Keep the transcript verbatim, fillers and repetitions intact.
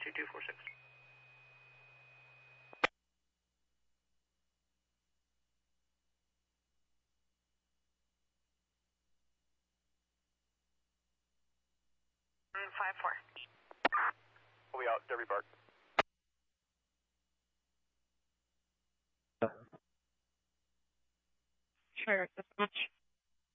two two four six. five four. We'll be out, Derby Park. Sure, this much.